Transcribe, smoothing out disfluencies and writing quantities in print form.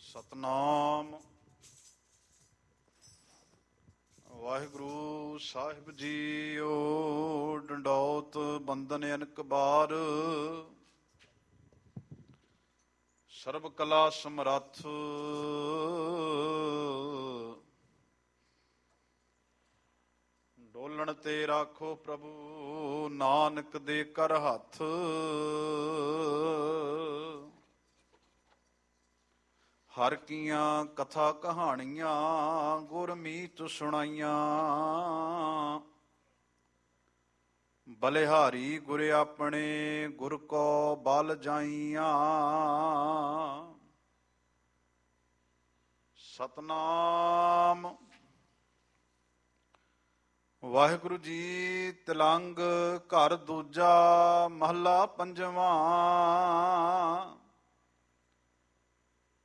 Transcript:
ਸਤਨਾਮ। ਵਾਹਿਗੁਰੂ ਸਾਹਿਬ JIO. ਡੰਡੌਤ ਬੰਦਨ ਅਨਕ ਬਾਰ, ਸਰਬ ਕਲਾ ਸਮਰੱਥ। ਡੋਲਣ ਤੇ ਰਾਖੋ ਪ੍ਰਭੂ, ਨਾਨਕ ਦੇ ਕਰ ਹੱਥ। ਹਰ ਕੀਆਂ ਕਥਾ ਕਹਾਣੀਆਂ, ਗੁਰਮੀਤ ਸੁਣਾਈਆਂ। ਬਲਿਹਾਰੀ ਗੁਰ ਆਪਣੇ, ਗੁਰ ਕੋ ਬਲ ਜਾਈਆਂ। ਸਤਨਾਮ। ਵਾਹਿਗੁਰੂ ਜੀ। ਤਿਲੰਗ ਘਰ ਦੂਜਾ, ਮਹਲਾ ਪੰਜਵਾਂ।